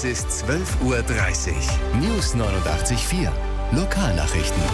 Es ist 12:30 Uhr. News 89.4. Lokalnachrichten.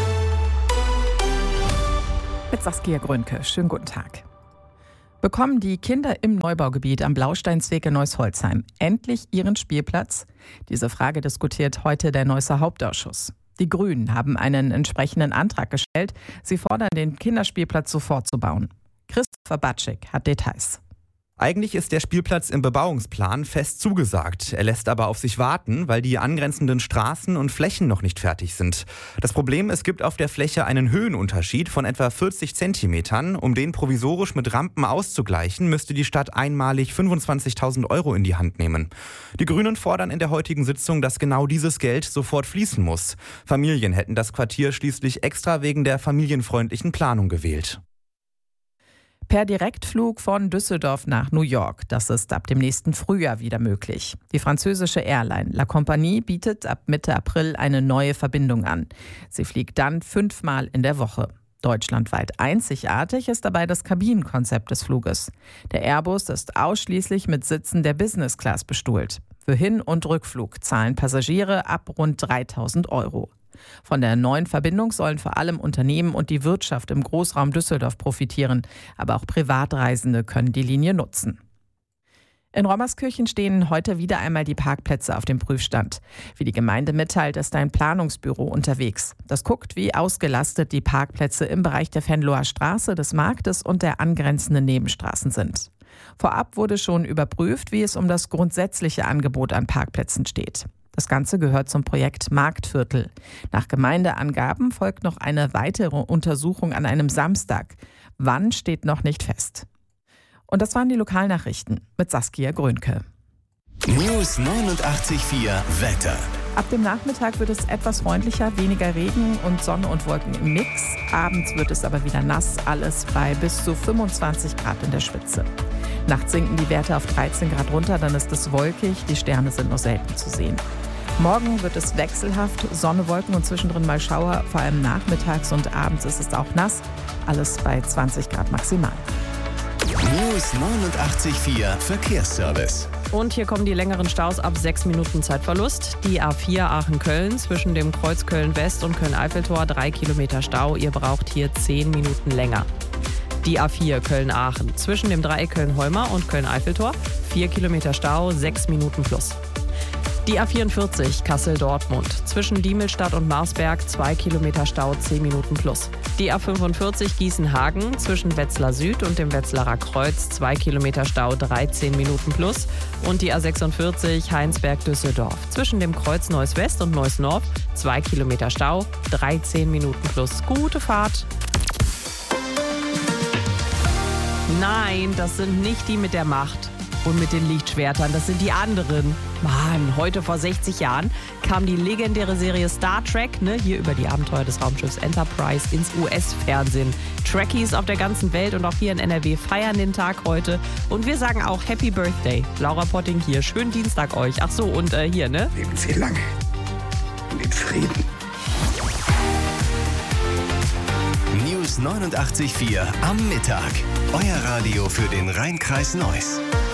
Mit Saskia Grönke. Schönen guten Tag. Bekommen die Kinder im Neubaugebiet am Blausteinsweg in Neuss-Holzheim endlich ihren Spielplatz? Diese Frage diskutiert heute der Neusser Hauptausschuss. Die Grünen haben einen entsprechenden Antrag gestellt. Sie fordern, den Kinderspielplatz sofort zu bauen. Christopher Batschik hat Details. Eigentlich ist der Spielplatz im Bebauungsplan fest zugesagt. Er lässt aber auf sich warten, weil die angrenzenden Straßen und Flächen noch nicht fertig sind. Das Problem, es gibt auf der Fläche einen Höhenunterschied von etwa 40 Zentimetern. Um den provisorisch mit Rampen auszugleichen, müsste die Stadt einmalig 25.000 € in die Hand nehmen. Die Grünen fordern in der heutigen Sitzung, dass genau dieses Geld sofort fließen muss. Familien hätten das Quartier schließlich extra wegen der familienfreundlichen Planung gewählt. Per Direktflug von Düsseldorf nach New York. Das ist ab dem nächsten Frühjahr wieder möglich. Die französische Airline La Compagnie bietet ab Mitte April eine neue Verbindung an. Sie fliegt dann 5-mal in der Woche. Deutschlandweit einzigartig ist dabei das Kabinenkonzept des Fluges. Der Airbus ist ausschließlich mit Sitzen der Business Class bestuhlt. Für Hin- und Rückflug zahlen Passagiere ab rund 3.000 €. Von der neuen Verbindung sollen vor allem Unternehmen und die Wirtschaft im Großraum Düsseldorf profitieren. Aber auch Privatreisende können die Linie nutzen. In Rommerskirchen stehen heute wieder einmal die Parkplätze auf dem Prüfstand. Wie die Gemeinde mitteilt, ist ein Planungsbüro unterwegs. Das guckt, wie ausgelastet die Parkplätze im Bereich der Venloer Straße, des Marktes und der angrenzenden Nebenstraßen sind. Vorab wurde schon überprüft, wie es um das grundsätzliche Angebot an Parkplätzen steht. Das Ganze gehört zum Projekt Marktviertel. Nach Gemeindeangaben folgt noch eine weitere Untersuchung an einem Samstag. Wann, steht noch nicht fest. Und das waren die Lokalnachrichten mit Saskia Grönke. News 89.4 Wetter. Ab dem Nachmittag wird es etwas freundlicher, weniger Regen und Sonne und Wolken im Mix. Abends wird es aber wieder nass, alles bei bis zu 25 Grad in der Spitze. Nachts sinken die Werte auf 13 Grad runter, dann ist es wolkig, die Sterne sind nur selten zu sehen. Morgen wird es wechselhaft, Sonne, Wolken und zwischendrin mal Schauer, vor allem nachmittags und abends ist es auch nass, alles bei 20 Grad maximal. News 89.4 Verkehrsservice. Und hier kommen die längeren Staus ab 6 Minuten Zeitverlust. Die A4 Aachen-Köln zwischen dem Kreuz Köln-West und Köln-Eiffeltor 3 Kilometer Stau. Ihr braucht hier 10 Minuten länger. Die A4 Köln-Aachen zwischen dem Dreieck Köln-Holmer und Köln-Eiffeltor 4 Kilometer Stau, 6 Minuten plus. Die A44 Kassel-Dortmund zwischen Diemelstadt und Marsberg 2 Kilometer Stau, 10 Minuten plus. Die A45 Gießen-Hagen zwischen Wetzlar Süd und dem Wetzlarer Kreuz 2 Kilometer Stau, 13 Minuten plus. Und die A46 Heinsberg-Düsseldorf zwischen dem Kreuz Neuss-West und Neuss-Nord 2 Kilometer Stau, 13 Minuten plus. Gute Fahrt! Nein, das sind nicht die mit der Macht und mit den Lichtschwertern, das sind die anderen. Mann, heute vor 60 Jahren kam die legendäre Serie Star Trek, hier über die Abenteuer des Raumschiffs Enterprise ins US-Fernsehen. Trekkies auf der ganzen Welt und auch hier in NRW feiern den Tag heute. Und wir sagen auch Happy Birthday. Laura Potting hier, schönen Dienstag euch. Ach so, und hier, Leben Sie lange und in Frieden. News 89.4 am Mittag. Euer Radio für den Rhein-Kreis Neuss.